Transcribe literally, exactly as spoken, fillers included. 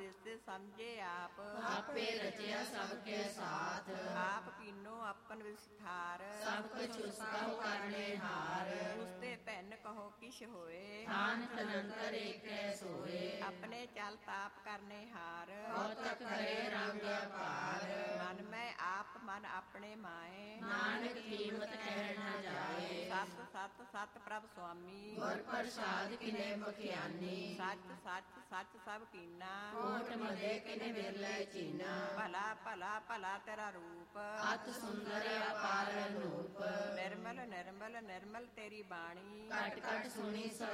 ਦਿਸਦੇ ਸਮਝੇ ਆਪ, ਆਪੇ ਰਚਿਆ ਸਭ ਕੇ ਸਾਥ। ਆਪ ਕੀਨੋ ਆਪਨ ਵਿਸਥਾਰ, ਸਭ ਕੁਛ ਉਸਕਾ ਕਰਨੇ ਹਾਰ। ਉਸਤੇ ਭੈਨ ਕਹੋ ਕਿਛ ਹੋਏ, ਥਾਨ ਤਨੰਤਰ ਏਕੈ ਸੋਏ। ਆਪਣੇ ਚਲ ਤਾਪ ਕਰਨੇ ਹਾਰ, ਕੌਤਕ ਕਰੇ ਰੰਗ ਅਪਾਰ। ਮਨ ਮੈਂ ਆਪ ਮਨ ਆਪਣੇ ਮਾਏ, ਨਾਨਕ ਕੀਮਤ ਕਹਿ ਨਾ ਜਾਏ। ਸਤ ਸਤ ਸਤ ਪ੍ਰਭ ਸੁਆਮੀ, ਗੁਰ ਪ੍ਰਸਾਦ ਕਿਨੇ ਬਖਿਆਨੀ। ਸੱਚ ਸੱਚ ਸੱਚ ਸਭ ਕੀਨਾ, ਕੋਟ ਮਦੇ ਕਿਨੇ ਵਿਰਲੇ ਚੀਨਾ। ਭਲਾ ਭਲਾ ਭਲਾ ਤੇਰਾ ਰੂਪ, ਅਤ ਸੁੰਦਰ ਅਪਾਰ ਅਨੂਪ। ਨਿਰਮਲ ਨਿਰਮਲ ਨਿਰਮਲ ਤੇਰੀ ਬਾਣੀ, ਘਟ ਘਟ ਸੁਣੀ